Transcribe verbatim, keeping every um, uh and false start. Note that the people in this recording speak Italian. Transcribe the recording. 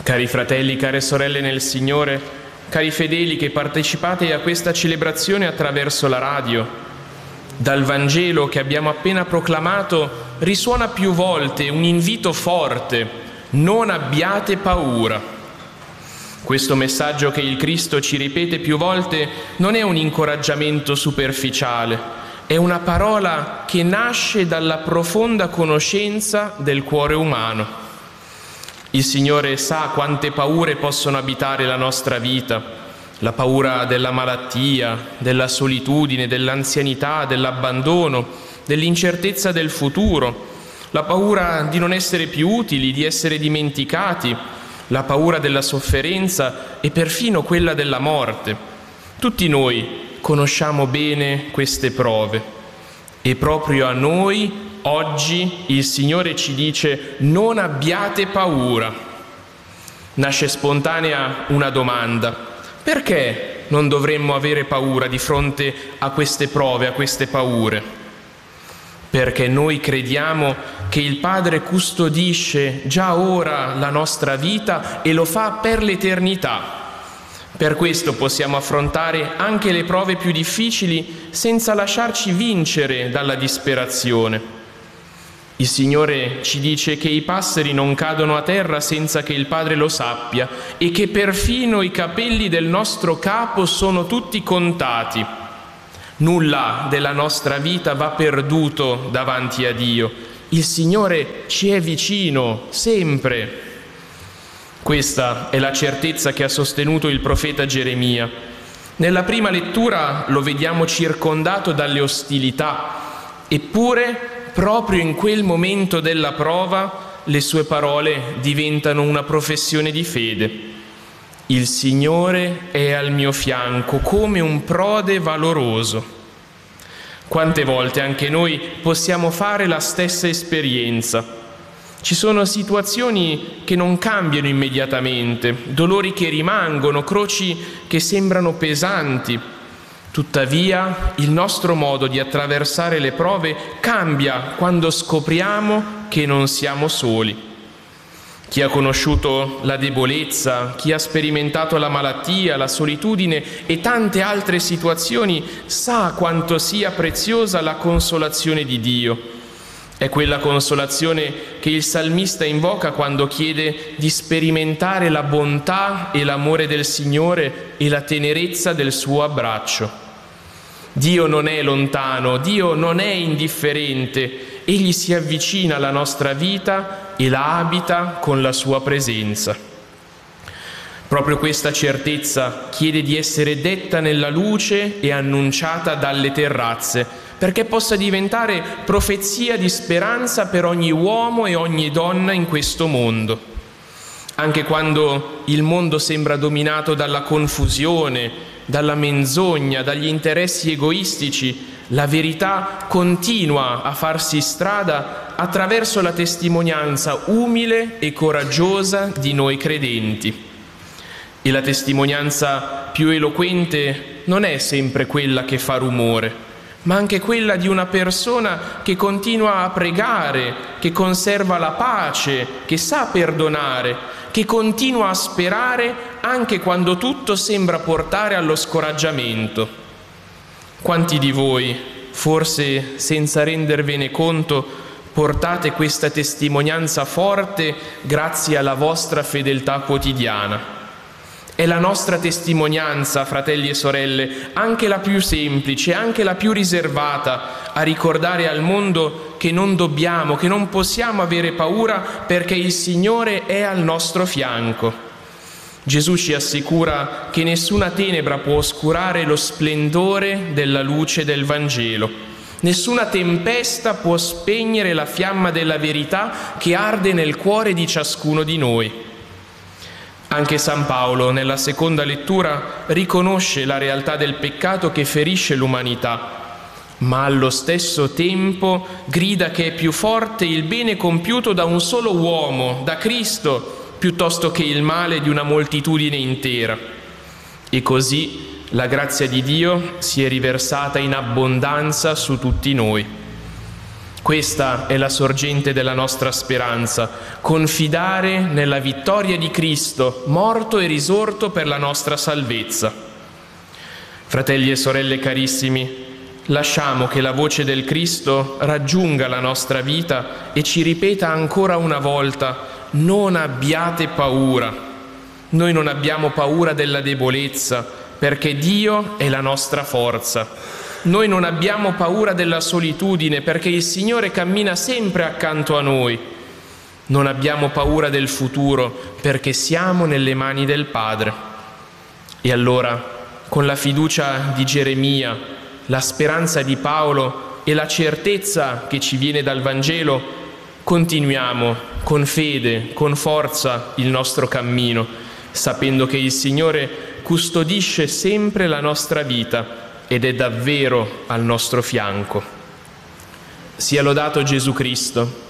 Cari fratelli, care sorelle nel Signore, cari fedeli che partecipate a questa celebrazione attraverso la radio, dal Vangelo che abbiamo appena proclamato risuona più volte un invito forte: non abbiate paura. Questo messaggio che il Cristo ci ripete più volte non è un incoraggiamento superficiale, è una parola che nasce dalla profonda conoscenza del cuore umano. Il Signore sa quante paure possono abitare la nostra vita: la paura della malattia, della solitudine, dell'anzianità, dell'abbandono, dell'incertezza del futuro, la paura di non essere più utili, di essere dimenticati, la paura della sofferenza e perfino quella della morte. Tutti noi conosciamo bene queste prove e proprio a noi oggi il Signore ci dice: non abbiate paura. Nasce spontanea una domanda: perché non dovremmo avere paura di fronte a queste prove, a queste paure? Perché noi crediamo che il Padre custodisce già ora la nostra vita e lo fa per l'eternità. Per questo possiamo affrontare anche le prove più difficili senza lasciarci vincere dalla disperazione. Il Signore ci dice che i passeri non cadono a terra senza che il Padre lo sappia e che perfino i capelli del nostro capo sono tutti contati. Nulla della nostra vita va perduto davanti a Dio. Il Signore ci è vicino, sempre. Questa è la certezza che ha sostenuto il profeta Geremia. Nella prima lettura lo vediamo circondato dalle ostilità, eppure proprio in quel momento della prova le sue parole diventano una professione di fede. Il Signore è al mio fianco come un prode valoroso. Quante volte anche noi possiamo fare la stessa esperienza? Ci sono situazioni che non cambiano immediatamente, dolori che rimangono, croci che sembrano pesanti. Tuttavia, il nostro modo di attraversare le prove cambia quando scopriamo che non siamo soli. Chi ha conosciuto la debolezza, chi ha sperimentato la malattia, la solitudine e tante altre situazioni sa quanto sia preziosa la consolazione di Dio. È quella consolazione che il salmista invoca quando chiede di sperimentare la bontà e l'amore del Signore e la tenerezza del suo abbraccio. Dio non è lontano, Dio non è indifferente, Egli si avvicina alla nostra vita e la abita con la sua presenza. Proprio questa certezza chiede di essere detta nella luce e annunciata dalle terrazze, perché possa diventare profezia di speranza per ogni uomo e ogni donna in questo mondo. Anche quando il mondo sembra dominato dalla confusione, dalla menzogna, dagli interessi egoistici, la verità continua a farsi strada attraverso la testimonianza umile e coraggiosa di noi credenti. E la testimonianza più eloquente non è sempre quella che fa rumore, ma anche quella di una persona che continua a pregare, che conserva la pace, che sa perdonare, che continua a sperare anche quando tutto sembra portare allo scoraggiamento. Quanti di voi, forse senza rendervene conto, portate questa testimonianza forte grazie alla vostra fedeltà quotidiana? È la nostra testimonianza, fratelli e sorelle, anche la più semplice, anche la più riservata, a ricordare al mondo che non dobbiamo, che non possiamo avere paura perché il Signore è al nostro fianco. Gesù ci assicura che nessuna tenebra può oscurare lo splendore della luce del Vangelo. Nessuna tempesta può spegnere la fiamma della verità che arde nel cuore di ciascuno di noi. Anche San Paolo, nella seconda lettura, riconosce la realtà del peccato che ferisce l'umanità, ma allo stesso tempo grida che è più forte il bene compiuto da un solo uomo, da Cristo, piuttosto che il male di una moltitudine intera. E così la grazia di Dio si è riversata in abbondanza su tutti noi. Questa è la sorgente della nostra speranza, confidare nella vittoria di Cristo, morto e risorto per la nostra salvezza. Fratelli e sorelle carissimi, lasciamo che la voce del Cristo raggiunga la nostra vita e ci ripeta ancora una volta: non abbiate paura. Noi non abbiamo paura della debolezza, perché Dio è la nostra forza. Noi non abbiamo paura della solitudine, perché il Signore cammina sempre accanto a noi. Non abbiamo paura del futuro, perché siamo nelle mani del Padre. E allora, con la fiducia di Geremia, la speranza di Paolo e la certezza che ci viene dal Vangelo, continuiamo con fede, con forza il nostro cammino, sapendo che il Signore custodisce sempre la nostra vita ed è davvero al nostro fianco. Sia lodato Gesù Cristo.